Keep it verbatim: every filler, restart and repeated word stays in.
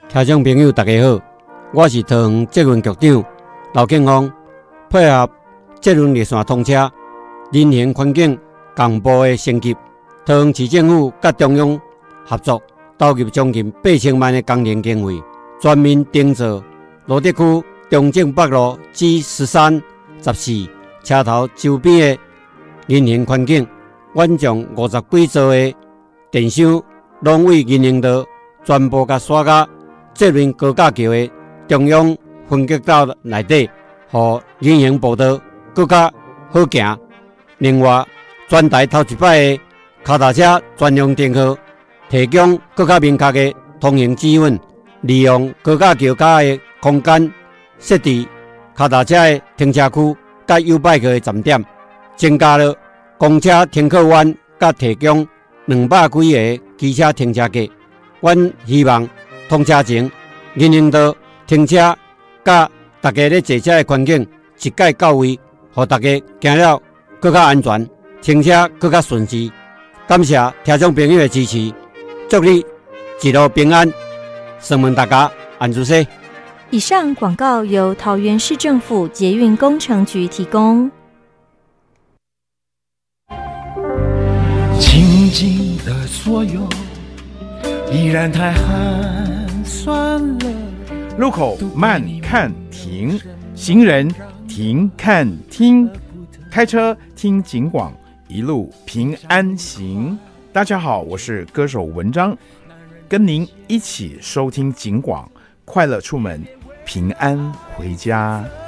听众朋友大家好，我是桃园捷运局长刘建峰，配合捷运列线通车、人行环境公布的升级，桃园市政府甲中央合作，投入将近八千万的工程经费，全面订造罗德区中正北路 G 十三、十四车头周边的人行环境，阮将五十几座的电箱拢为人行道全部甲刷甲捷运高架桥的中央分隔道内底，互人行步道更加好行。另外，全台头一摆的脚踏车专用停靠，提供更加明确的通行指引，利用高架桥下的空间设置脚踏车的停车区甲 U bike 的站点，增加了公车停靠弯，甲提供两百几个机车停车格。阮希望通车前，人行道停车甲大家咧坐车的环境一概到位，互大家行了更加安全，停车更加顺时。感谢听众朋友的支持，祝你一路平安，上问大家安住些。 以上广告由桃园市政府捷运工程局提供。 静静的所有依然太寒酸了。 路口慢看停，行人停看听，开车听警广，一路平安行。大家好，我是歌手文章，跟您一起收听警广，快乐出门，平安回家。